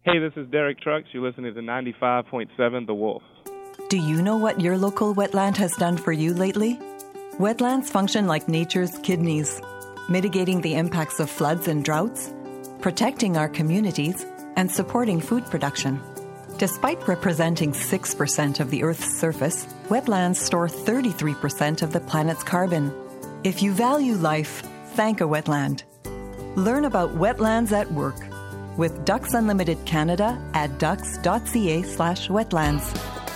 Hey, this is Derek Trucks. You're listening to 95.7 The Wolf. Do you know what your local wetland has done for you lately? Wetlands function like nature's kidneys, mitigating the impacts of floods and droughts, protecting our communities, and supporting food production. Despite representing 6% of the Earth's surface, wetlands store 33% of the planet's carbon. If you value life, thank a wetland. Learn about wetlands at work with Ducks Unlimited Canada at ducks.ca/wetlands.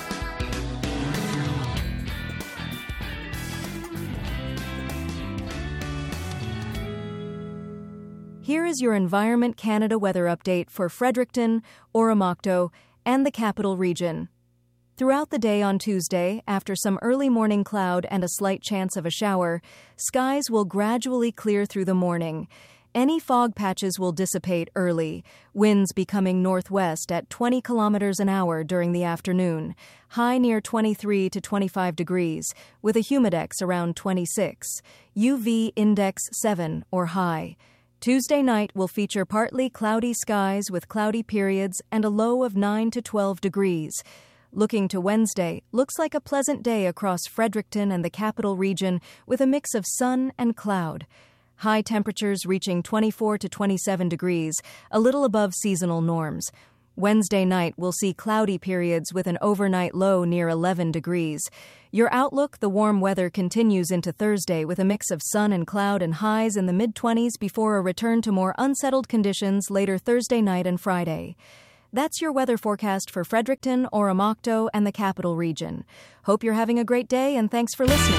Here is your Environment Canada weather update for Fredericton, Oromocto, and the Capital Region. Throughout the day on Tuesday, after some early morning cloud and a slight chance of a shower, skies will gradually clear through the morning. Any fog patches will dissipate early, winds becoming northwest at 20 kilometers an hour during the afternoon, high near 23 to 25 degrees, with a humidex around 26, UV index 7 or high. Tuesday night will feature partly cloudy skies with cloudy periods and a low of 9 to 12 degrees. Looking to Wednesday, looks like a pleasant day across Fredericton and the Capital Region with a mix of sun and cloud. High temperatures reaching 24 to 27 degrees, a little above seasonal norms. Wednesday night will see cloudy periods with an overnight low near 11 degrees. Your outlook, the warm weather continues into Thursday with a mix of sun and cloud and highs in the mid-20s before a return to more unsettled conditions later Thursday night and Friday. That's your weather forecast for Fredericton, Oromocto, and the Capital Region. Hope you're having a great day, and thanks for listening.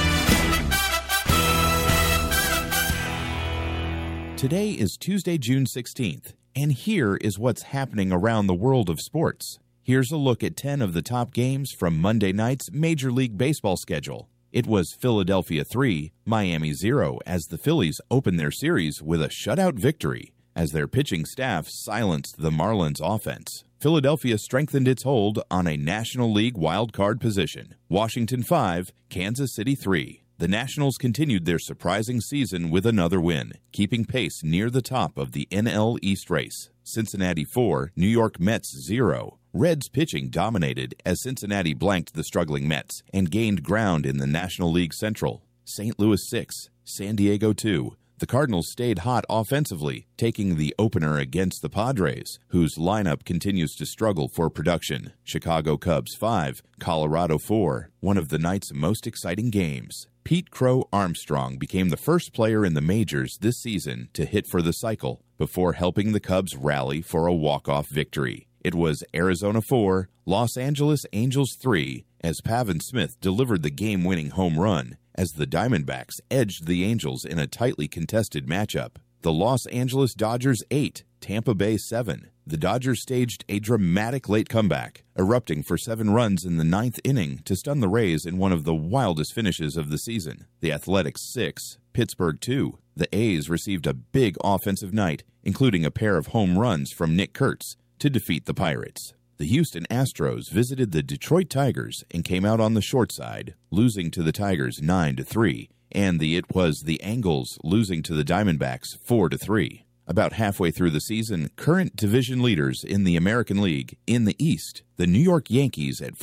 Today is Tuesday, June 16th, and here is what's happening around the world of sports. Here's a look at 10 of the top games from Monday night's Major League Baseball schedule. It was Philadelphia 3, Miami 0 as the Phillies opened their series with a shutout victory. As their pitching staff silenced the Marlins offense, Philadelphia strengthened its hold on a National League wildcard position. Washington 5, Kansas City 3. The Nationals continued their surprising season with another win, keeping pace near the top of the NL East race. Cincinnati 4, New York Mets 0. Reds pitching dominated as Cincinnati blanked the struggling Mets and gained ground in the National League Central. St. Louis 6, San Diego 2. The Cardinals stayed hot offensively, taking the opener against the Padres, whose lineup continues to struggle for production. Chicago Cubs 5, Colorado 4, one of the night's most exciting games. Pete Crow Armstrong became the first player in the majors this season to hit for the cycle before helping the Cubs rally for a walk-off victory. It was Arizona 4, Los Angeles Angels 3, as Pavin Smith delivered the game-winning home run, as the Diamondbacks edged the Angels in a tightly contested matchup. The Los Angeles Dodgers 8, Tampa Bay 7. The Dodgers staged a dramatic late comeback, erupting for 7 runs in the 9th inning to stun the Rays in one of the wildest finishes of the season. The Athletics 6, Pittsburgh 2. The A's received a big offensive night, including a pair of home runs from Nick Kurtz, to defeat the Pirates. The Houston Astros visited the Detroit Tigers and came out on the short side, losing to the Tigers 9-3, and it was the Angles losing to the Diamondbacks 4-3. About halfway through the season, current division leaders in the American League in the East, the New York Yankees at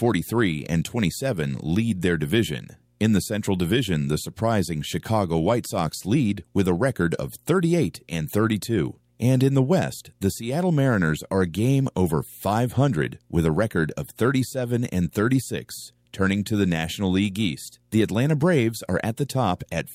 43-27 lead their division. In the Central Division, the surprising Chicago White Sox lead with a record of 38-32. And in the West, the Seattle Mariners are a game over 500 with a record of 37-36. Turning to the National League East, the Atlanta Braves are at the top at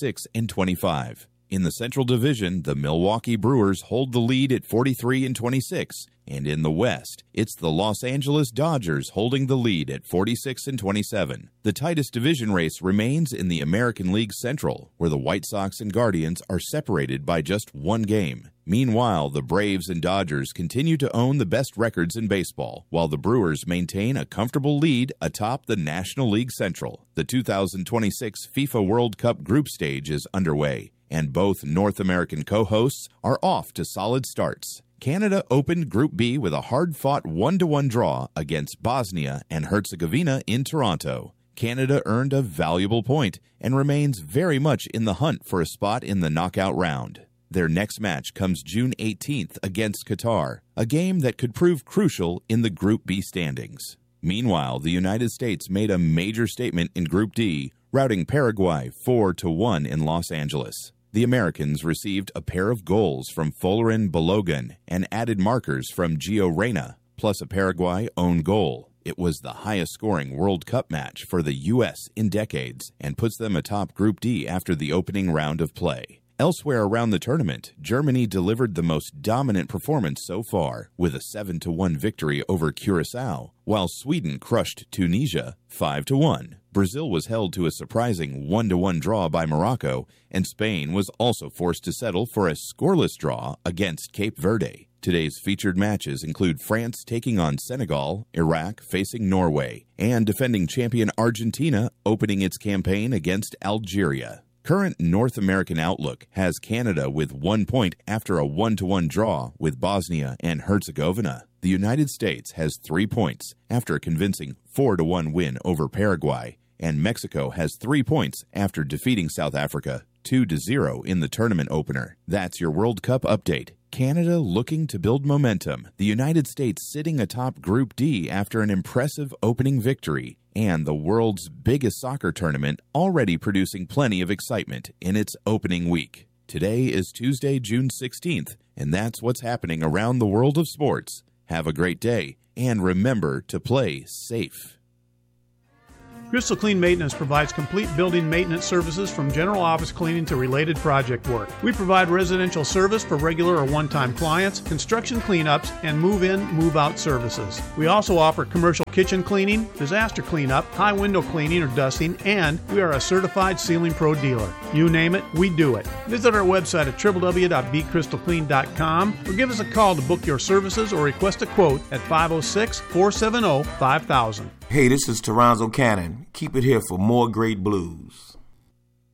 46-25. In the Central Division, the Milwaukee Brewers hold the lead at 43-26. And in the West, it's the Los Angeles Dodgers holding the lead at 46-27. The tightest division race remains in the American League Central, where the White Sox and Guardians are separated by just 1 game. Meanwhile, the Braves and Dodgers continue to own the best records in baseball, while the Brewers maintain a comfortable lead atop the National League Central. The 2026 FIFA World Cup group stage is underway, and both North American co-hosts are off to solid starts. Canada opened Group B with a hard-fought 1-1 draw against Bosnia and Herzegovina in Toronto. Canada earned a valuable point and remains very much in the hunt for a spot in the knockout round. Their next match comes June 18th against Qatar, a game that could prove crucial in the Group B standings. Meanwhile, the United States made a major statement in Group D, routing Paraguay 4-1 in Los Angeles. The Americans received a pair of goals from Folarin Balogun and added markers from Gio Reyna, plus a Paraguay own goal. It was the highest-scoring World Cup match for the U.S. in decades and puts them atop Group D after the opening round of play. Elsewhere around the tournament, Germany delivered the most dominant performance so far with a 7-1 victory over Curaçao, while Sweden crushed Tunisia 5-1. Brazil was held to a surprising 1-1 draw by Morocco, and Spain was also forced to settle for a scoreless draw against Cape Verde. Today's featured matches include France taking on Senegal, Iraq facing Norway, and defending champion Argentina opening its campaign against Algeria. Current North American Outlook has Canada with 1 point after a 1-1 draw with Bosnia and Herzegovina. The United States has 3 points after a convincing 4-1 win over Paraguay, and Mexico has 3 points after defeating South Africa 2-0 in the tournament opener. That's your World Cup update. Canada looking to build momentum, the United States sitting atop Group D after an impressive opening victory, and the world's biggest soccer tournament already producing plenty of excitement in its opening week. Today is Tuesday, June 16th, and that's what's happening around the world of sports. Have a great day, and remember to play safe. Crystal Clean Maintenance provides complete building maintenance services from general office cleaning to related project work. We provide residential service for regular or one-time clients, construction cleanups, and move-in, move-out services. We also offer commercial kitchen cleaning, disaster cleanup, high window cleaning or dusting, and we are a certified Ceiling Pro dealer. You name it, we do it. Visit our website at www.bcrystalclean.com or give us a call to book your services or request a quote at 506-470-5000. Hey, this is Toronzo Cannon. Keep it here for more great blues.